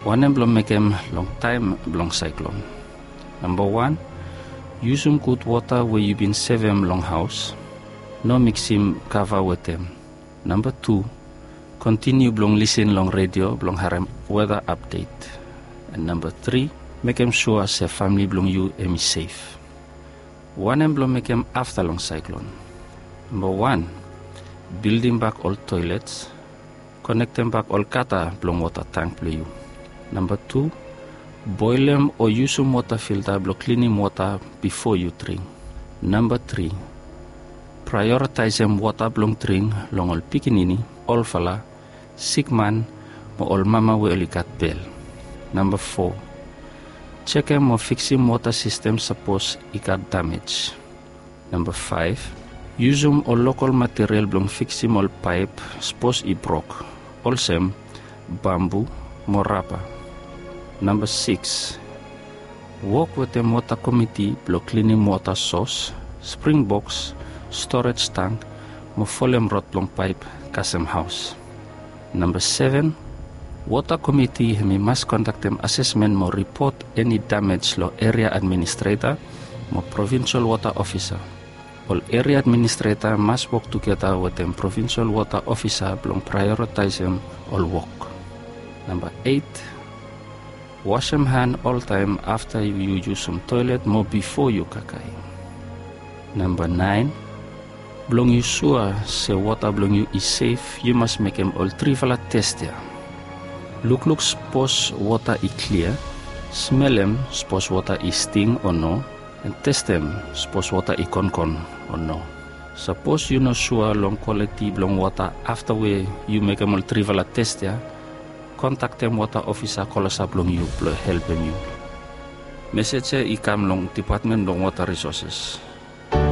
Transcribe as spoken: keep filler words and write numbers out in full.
One em blong make em long time blong cyclone. Number one, use some good water where you been save em long house. No mix him cover with them. Number two, continue blong listen long radio blong harem weather update. And number three, make em sure say family blong you em is safe. One em blong make em after long cyclone. Number one, building back all toilets, connect them back all kata blong water tank blong you. Number two, boil them or use some water filter blow cleaning water before you drink. Number three, prioritize them water blong drink long all pikinini, all fala, sick man, or all mama we only got bell. Number four, check them or fix him water system suppose it got damage. Number five, use them or local material blong fix him all pipe suppose it broke. Also, bamboo, morapa. Number six, work with the water committee blow cleaning water source, spring box, storage tank, mo folem rot long pipe, custom house. Number seven, water committee me must conduct them assessment mo report any damage lo area administrator, mo provincial water officer. All area administrator must work together with them provincial water officer blong prioritize them all work. Number eight, wash them hand all time after you use some toilet more before you kakai. Number nine, blong you sure say water blong you is safe, you must make them all trivala test ya. Look look suppose water is clear, smell them suppose water is sting or no, and test them suppose water is con con or no. Suppose you know sure long quality blong water after we you make them all trivala test ya, contact them water officer kalau sablong you blow help them you. Message i kam long Department long Water Resources.